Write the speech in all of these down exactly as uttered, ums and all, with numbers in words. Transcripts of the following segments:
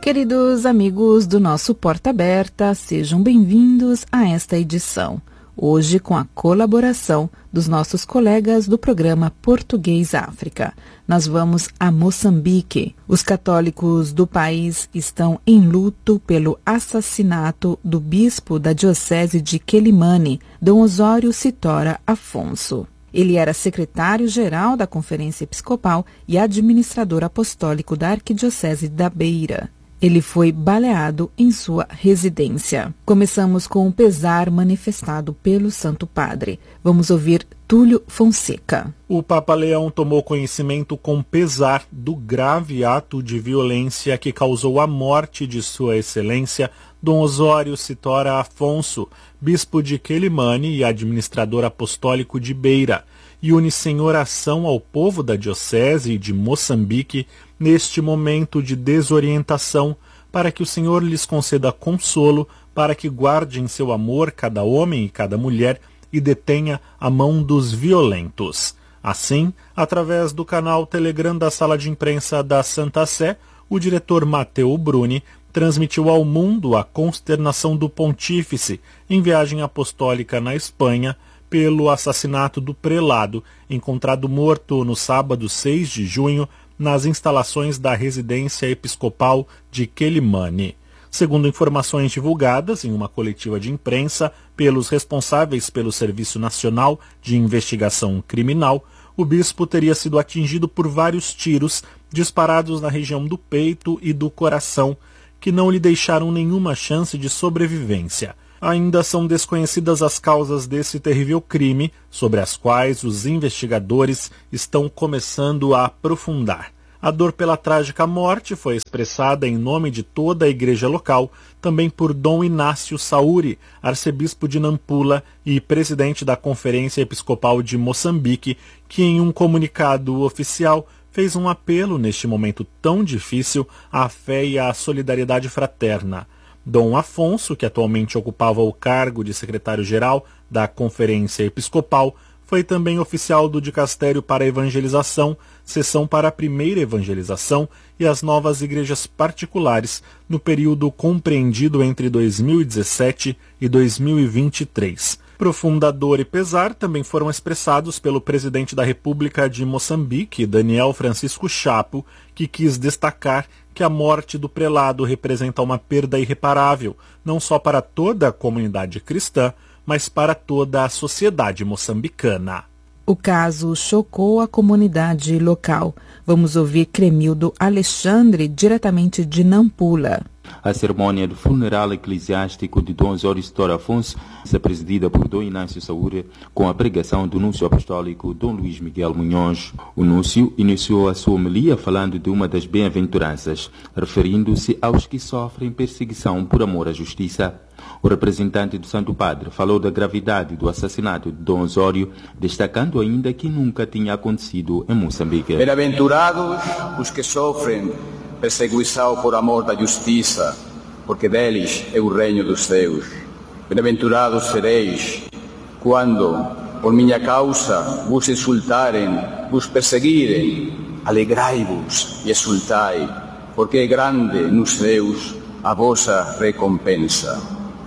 Queridos amigos do nosso Porta Aberta, sejam bem-vindos a esta edição. Hoje com a colaboração dos nossos colegas do programa Português África. Nós vamos a Moçambique. Os católicos do país estão em luto pelo assassinato do bispo da diocese de Quelimane, Dom Osório Citora Afonso. Ele era secretário-geral da Conferência Episcopal e administrador apostólico da Arquidiocese da Beira. Ele foi baleado em sua residência. Começamos com o pesar manifestado pelo Santo Padre. Vamos ouvir Túlio Fonseca. O Papa Leão tomou conhecimento com pesar do grave ato de violência que causou a morte de Sua Excelência Dom Osório Citora Afonso, bispo de Quelimane e administrador apostólico de Beira, e une-se em oração ao povo da Diocese de Moçambique neste momento de desorientação, para que o Senhor lhes conceda consolo, para que guarde em seu amor cada homem e cada mulher e detenha a mão dos violentos. Assim, através do canal Telegram da Sala de Imprensa da Santa Sé, o diretor Matteo Bruni transmitiu ao mundo a consternação do pontífice em viagem apostólica na Espanha pelo assassinato do prelado, encontrado morto no sábado seis de junho nas instalações da residência episcopal de Quelimane. Segundo informações divulgadas em uma coletiva de imprensa pelos responsáveis pelo Serviço Nacional de Investigação Criminal, o bispo teria sido atingido por vários tiros disparados na região do peito e do coração, que não lhe deixaram nenhuma chance de sobrevivência. Ainda são desconhecidas as causas desse terrível crime, sobre as quais os investigadores estão começando a aprofundar. A dor pela trágica morte foi expressada em nome de toda a igreja local, também por Dom Inácio Sauri, arcebispo de Nampula e presidente da Conferência Episcopal de Moçambique, que em um comunicado oficial fez um apelo neste momento tão difícil à fé e à solidariedade fraterna. Dom Afonso, que atualmente ocupava o cargo de secretário-geral da Conferência Episcopal, foi também oficial do Dicastério para a Evangelização, seção para a Primeira Evangelização e as novas igrejas particulares, no período compreendido entre dois mil e dezessete e dois mil e vinte e três. Profunda dor e pesar também foram expressados pelo presidente da República de Moçambique, Daniel Francisco Chapo, que quis destacar que a morte do prelado representa uma perda irreparável, não só para toda a comunidade cristã, mas para toda a sociedade moçambicana. O caso chocou a comunidade local. Vamos ouvir Cremildo Alexandre, diretamente de Nampula. A cerimônia do funeral eclesiástico de Dom Osório Citora Afonso é presidida por Dom Inácio Saúde, com a pregação do núncio apostólico Dom Luís Miguel Munhoz. O núncio iniciou a sua homilia falando de uma das bem-aventuranças, referindo-se aos que sofrem perseguição por amor à justiça. O representante do Santo Padre falou da gravidade do assassinato de Dom Osório, destacando ainda que nunca tinha acontecido em Moçambique. Bem-aventurados os que sofrem perseguição por amor da justiça, porque deles é o reino dos céus. Bem-aventurados sereis quando, por minha causa, vos insultarem, vos perseguirem. Alegrai-vos e exultai, porque é grande nos céus a vossa recompensa.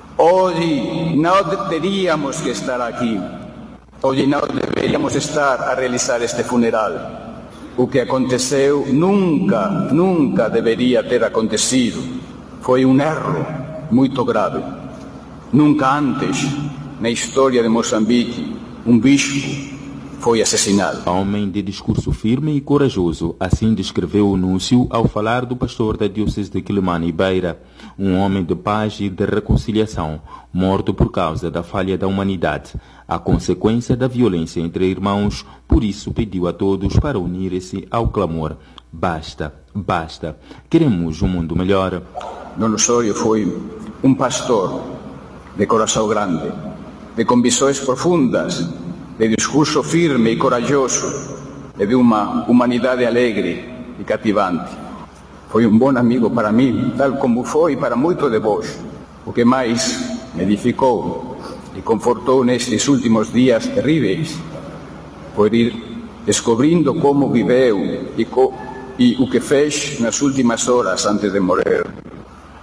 Hoje não teríamos que estar aqui. Hoje não deveríamos estar a realizar este funeral. O que aconteceu nunca, nunca deveria ter acontecido. Foi um erro muito grave. Nunca antes, na história de Moçambique, um bispo foi assassinado. Homem de discurso firme e corajoso, assim descreveu o núncio ao falar do pastor da diocese de Quelimane e Beira, um homem de paz e de reconciliação, morto por causa da falha da humanidade, a consequência da violência entre irmãos. Por isso pediu a todos para unirem-se ao clamor: basta, basta, queremos um mundo melhor. Dom Osório foi um pastor de coração grande, de convicções profundas, de discurso firme e corajoso, e de uma humanidade alegre e cativante. Foi um bom amigo para mim, tal como foi para muitos de vós. O que mais me edificou e confortou nestes últimos dias terríveis foi ir descobrindo como viveu e, co e o que fez nas últimas horas antes de morrer.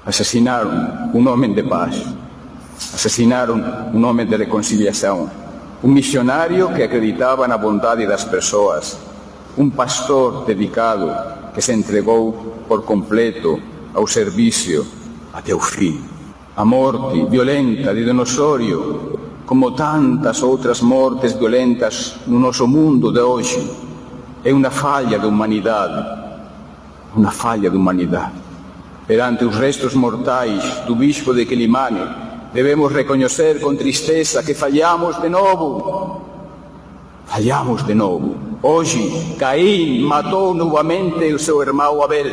Assassinaram um homem de paz, assassinaram um homem de reconciliação, um missionário que acreditava na bondade das pessoas, um pastor dedicado que se entregou por completo ao serviço até o fim. A morte violenta de Don Osório, como tantas outras mortes violentas no nosso mundo de hoje, é uma falha da humanidade, uma falha da humanidade. Perante os restos mortais do bispo de Quelimane, devemos reconhecer com tristeza que falhamos de novo. Falhamos de novo. Hoje, Caim matou novamente o seu irmão Abel.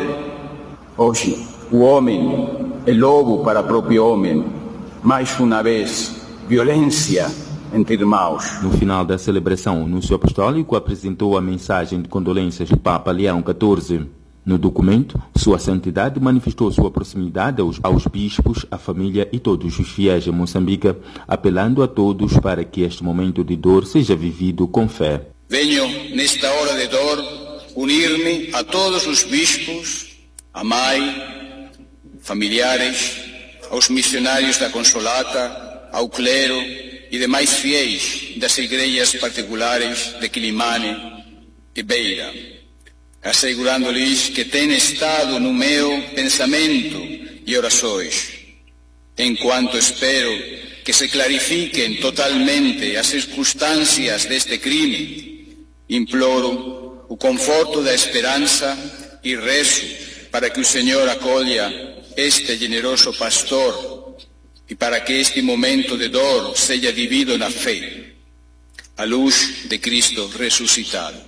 Hoje, o homem é lobo para o próprio homem. Mais uma vez, violência entre irmãos. No final da celebração, o Núncio Apostólico apresentou a mensagem de condolências do Papa Leão quatorze. No documento, Sua Santidade manifestou sua proximidade aos, aos bispos, à família e todos os fiéis em Moçambique, apelando a todos para que este momento de dor seja vivido com fé. Venho, nesta hora de dor, unir-me a todos os bispos, a mãe, familiares, aos missionários da Consolata, ao clero e demais fiéis das igrejas particulares de Quelimane e Beira, assegurando-lhes que tem estado no meu pensamento e orações, enquanto espero que se clarifiquem totalmente as circunstâncias deste crime. Imploro o conforto da esperança e rezo para que o Senhor acolha este generoso pastor e para que este momento de dor seja vivido na fé, à luz de Cristo ressuscitado.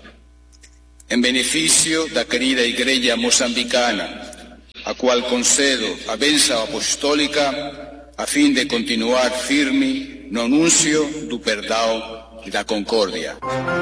Em benefício da querida Igreja moçambicana, a qual concedo a bênção apostólica, a fim de continuar firme no anúncio do perdão e da concórdia.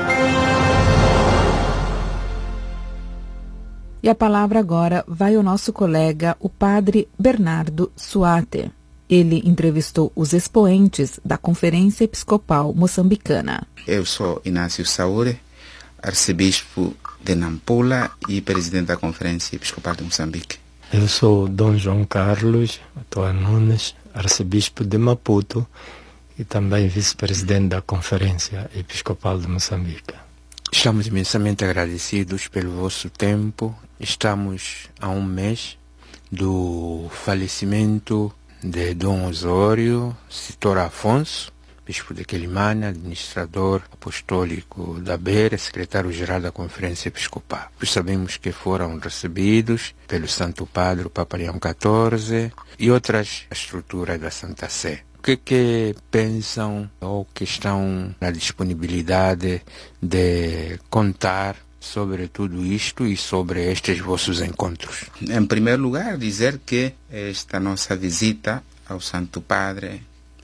E a palavra agora vai ao nosso colega, o padre Bernardo Suate. Ele entrevistou os expoentes da Conferência Episcopal Moçambicana. Eu sou Inácio Saúde, arcebispo de Nampula e presidente da Conferência Episcopal de Moçambique. Eu sou Dom João Carlos Atoa Nunes, arcebispo de Maputo e também vice-presidente da Conferência Episcopal de Moçambique. Estamos imensamente agradecidos pelo vosso tempo. Estamos a um mês do falecimento de Dom Osório Citor Afonso, bispo de Quelimane, administrador apostólico da Beira, secretário-geral da Conferência Episcopal. Pois sabemos que foram recebidos pelo Santo Padre, o Papa Leão quatorze, e outras estruturas da Santa Sé. O que que pensam ou que estão na disponibilidade de contar sobre tudo isto e sobre estes vossos encontros? Em primeiro lugar, dizer que esta nossa visita ao Santo Padre,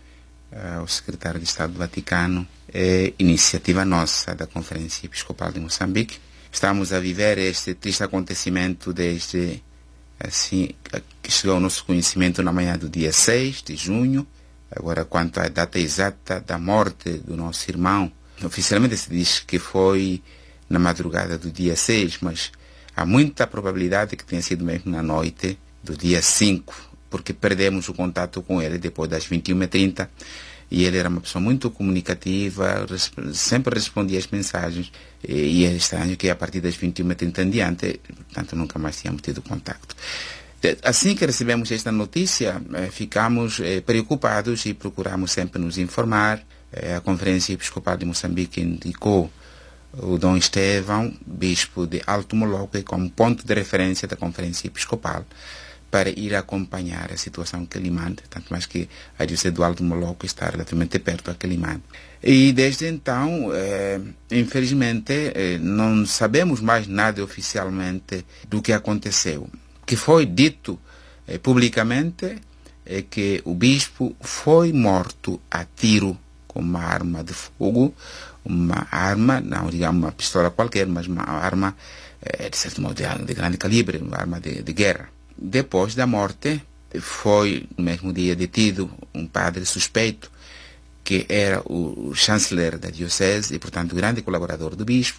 ao secretário de Estado do Vaticano, é iniciativa nossa da Conferência Episcopal de Moçambique. Estamos a viver este triste acontecimento desde assim que chegou ao nosso conhecimento na manhã do dia seis de junho. Agora, quanto à data exata da morte do nosso irmão, oficialmente se diz que foi na madrugada do dia seis, mas há muita probabilidade que tenha sido mesmo na noite do dia cinco, porque perdemos o contato com ele depois das vinte e uma e trinta, e ele era uma pessoa muito comunicativa, sempre respondia as mensagens, e é estranho que a partir das vinte e uma e trinta em diante, portanto, nunca mais tínhamos tido contato. Assim que recebemos esta notícia, ficamos preocupados e procuramos sempre nos informar. A Conferência Episcopal de Moçambique indicou o Dom Estevão, bispo de Alto Moloque, como ponto de referência da Conferência Episcopal para ir acompanhar a situação em Quelimane, tanto mais que a Diocese do Alto Moloque está relativamente perto a Quelimane. E desde então, eh, infelizmente, eh, não sabemos mais nada oficialmente do que aconteceu. O que foi dito eh, publicamente é que o bispo foi morto a tiro com uma arma de fogo, uma arma, não digamos uma pistola qualquer, mas uma arma eh, de certo modo de, de grande calibre, uma arma de, de guerra. Depois da morte, foi no mesmo dia detido um padre suspeito, que era o chanceler da diocese e, portanto, grande colaborador do bispo,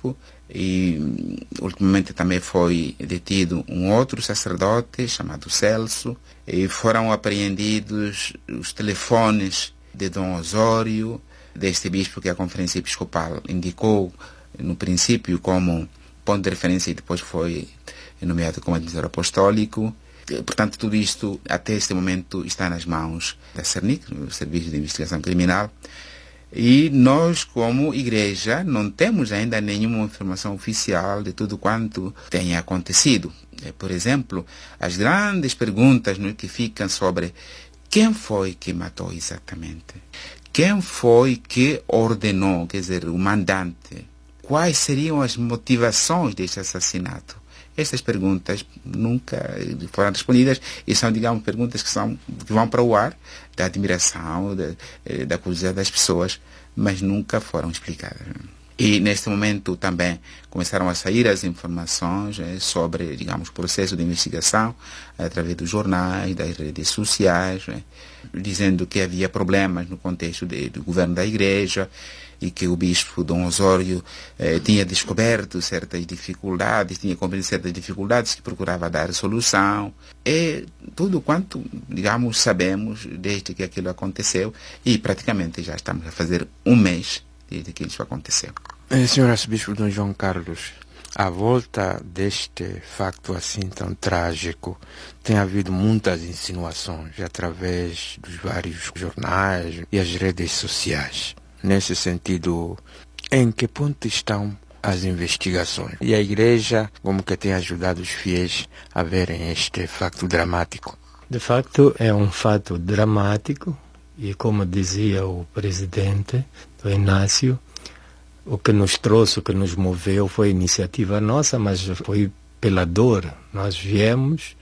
E ultimamente também foi detido um outro sacerdote chamado Celso, e foram apreendidos os telefones de Dom Osório, deste bispo que a Conferência Episcopal indicou no princípio como ponto de referência e depois foi nomeado como administrador apostólico. Portanto, tudo isto até este momento está nas mãos da CERNIC, o Serviço de Investigação Criminal. E nós, como igreja, não temos ainda nenhuma informação oficial de tudo quanto tenha acontecido. Por exemplo, as grandes perguntas, não, que ficam sobre quem foi que matou exatamente? Quem foi que ordenou, quer dizer, o mandante? Quais seriam as motivações deste assassinato? Estas perguntas nunca foram respondidas e são, digamos, perguntas que, são, que vão para o ar da admiração, da, da curiosidade das pessoas, mas nunca foram explicadas. E neste momento também começaram a sair as informações eh, sobre, digamos, o processo de investigação através dos jornais, das redes sociais, eh, dizendo que havia problemas no contexto de, do governo da igreja e que o bispo Dom Osório eh, tinha descoberto certas dificuldades, tinha compreendido certas dificuldades que procurava dar solução. E tudo quanto, digamos, sabemos desde que aquilo aconteceu, e praticamente já estamos a fazer um mês desde que isso aconteceu. Eh, senhor Arcebispo Dom João Carlos, à volta deste facto assim tão trágico, tem havido muitas insinuações através dos vários jornais e as redes sociais. Nesse sentido, em que ponto estão as investigações? E a Igreja, como que tem ajudado os fiéis a verem este facto dramático? De facto, é um fato dramático e, como dizia o presidente do Inácio, o que nos trouxe, o que nos moveu foi iniciativa nossa, mas foi pela dor. Nós viemos